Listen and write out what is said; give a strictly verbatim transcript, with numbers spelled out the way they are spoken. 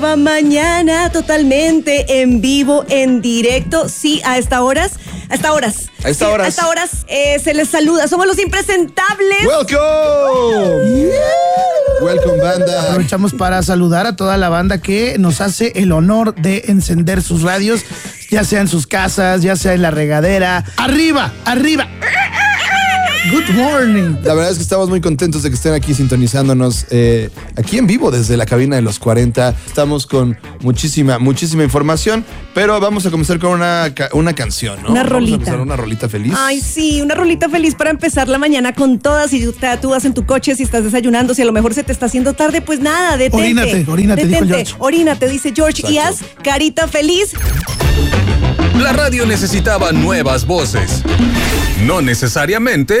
Mañana totalmente en vivo, en directo, sí, a estas horas, a estas horas. A estas sí, horas. A estas horas eh, se les saluda, somos los impresentables. ¡Welcome! Yeah. Welcome, banda. Aprovechamos para saludar a toda la banda que nos hace el honor de encender sus radios, ya sea en sus casas, ya sea en la regadera. ¡Arriba! ¡Arriba! Good morning. La verdad es que estamos muy contentos de que estén aquí sintonizándonos eh, aquí en vivo desde la cabina de los cuarenta. Estamos con muchísima, muchísima información, pero vamos a comenzar con una, una canción, ¿no? Una rolita. Vamos a empezar una rolita feliz. Ay, sí, una rolita feliz para empezar la mañana con todas. Si tú, tú vas en tu coche, si estás desayunando, si a lo mejor se te está haciendo tarde, pues nada, detente. Orínate, orínate, detente, dijo George. Orínate, dice George, Exacto. y haz carita feliz. La radio necesitaba nuevas voces. No necesariamente